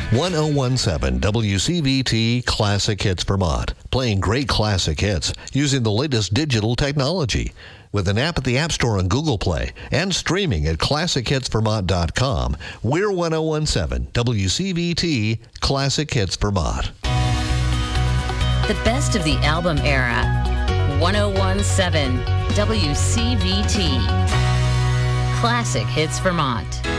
1017 WCVT Classic Hits Vermont, playing great classic hits using the latest digital technology. With an app at the App Store and Google Play and streaming at ClassicHitsVermont.com, we're 1017 WCVT Classic Hits Vermont. The best of the album era. 1017 WCVT Classic Hits Vermont.